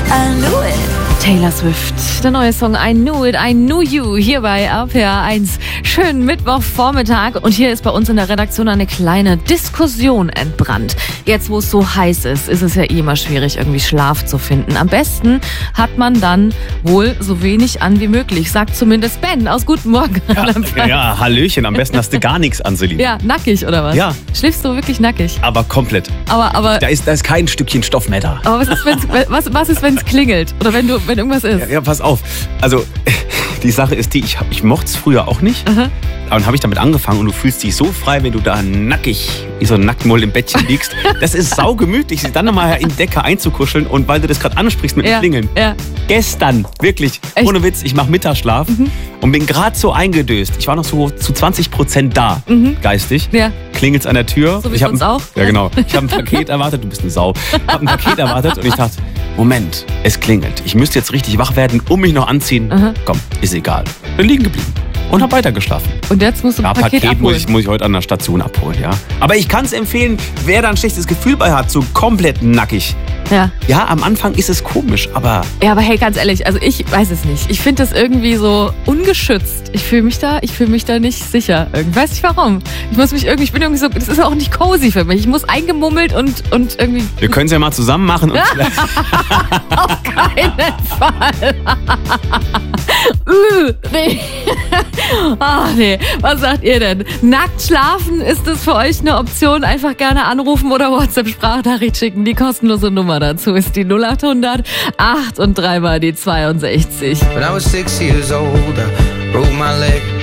I knew it. Taylor Swift, der neue Song I Knew It, I Knew You, hier bei RPR1. Schönen Mittwochvormittag und hier ist bei uns in der Redaktion eine kleine Diskussion entbrannt. Jetzt, wo es so heiß ist, ist es ja immer schwierig, irgendwie Schlaf zu finden. Am besten hat man dann wohl so wenig an wie möglich, sagt zumindest Ben aus Guten Morgen. Ja, Hallöchen, am besten hast du gar nichts an, Selina. Ja, nackig oder was? Ja. Schläfst du wirklich nackig? Aber komplett. Aber Da ist kein Stückchen Stoff mehr da. Aber was ist, wenn es klingelt? Oder wenn irgendwas ist? Ja, pass auf. Also, die Sache ist die, ich mochte es früher auch nicht. Aha. Dann habe ich damit angefangen und du fühlst dich so frei, wenn du da nackig, wie so ein Nacktmull im Bettchen liegst. Das ist saugemütlich, sich dann nochmal in Decke einzukuscheln und weil du das gerade ansprichst mit dem Klingeln. Ja. Gestern, wirklich, Echt? ohne Witz, ich mache Mittagsschlaf und bin gerade so eingedöst. Ich war noch so zu 20% da, geistig. Ja. Klingelt's an der Tür. So wie bei uns auch. Ja, genau. Ich habe ein Paket erwartet, du bist eine Sau. Ich habe ein Paket erwartet und ich dachte, Moment, es klingelt. Ich müsste jetzt richtig wach werden, mich noch anziehen. Komm, ist egal. Bin liegen geblieben und habe weitergeschlafen. Und jetzt musst du ein Paket abholen. muss ich heute an der Station abholen, ja. Aber ich kann es empfehlen, wer da ein schlechtes Gefühl bei hat, so komplett nackig. Ja. Ja, am Anfang ist es komisch, aber... Ja, aber hey, ganz ehrlich, also ich weiß es nicht. Ich finde das irgendwie so ungeschützt. Ich fühle mich da nicht sicher. Weiß nicht warum. Ich bin irgendwie so, das ist auch nicht cozy für mich. Ich muss eingemummelt und irgendwie... Wir können es ja mal zusammen machen. Und Auf keinen Fall. Nee. Ach nee, was sagt ihr denn? Nackt schlafen, ist das für euch eine Option? Einfach gerne anrufen oder WhatsApp-Sprachnachricht schicken. Die kostenlose Nummer dazu ist die 0800 8 und 3 mal die 62. When I was 6 years old, I broke my leg.